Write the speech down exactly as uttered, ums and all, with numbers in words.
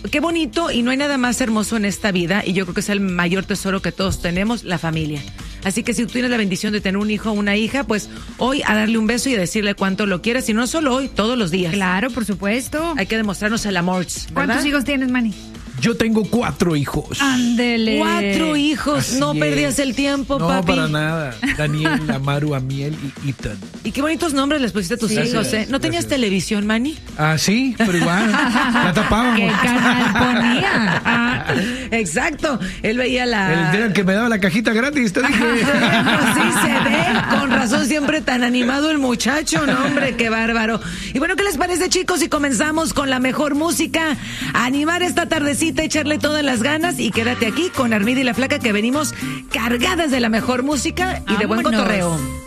qué bonito, y no hay nada más hermoso en esta vida, y yo creo que es el mayor tesoro que todos tenemos, la familia. Así que si tú tienes la bendición de tener un hijo o una hija, pues hoy a darle un beso y a decirle cuánto lo quieres, y no solo hoy, todos los días. Claro, por supuesto. Hay que demostrarnos el amor, ¿verdad? ¿Cuántos hijos tienes, Manny? Yo tengo cuatro hijos. Ándele. Cuatro hijos. Así no es. perdías el tiempo, no, papi. No, para nada. Daniel, Amaru, Amiel y Ethan. Y qué bonitos nombres les pusiste a tus Sí. hijos, Gracias, ¿eh? ¿No tenías gracias. televisión, Manny? Ah, sí, pero igual. La tapábamos. ¿Qué canal ponía? Ah, exacto. Él veía la... El día que me daba la cajita gratis, te dije. Pues sí se ve, con razón siempre tan animado el muchacho, no hombre, qué bárbaro. Y bueno, ¿qué les parece, chicos, si comenzamos con la mejor música? A animar esta tardecita, echarle todas las ganas, y quédate aquí con Armida y la Flaca, que venimos cargadas de la mejor música y de buen Vámonos. cotorreo.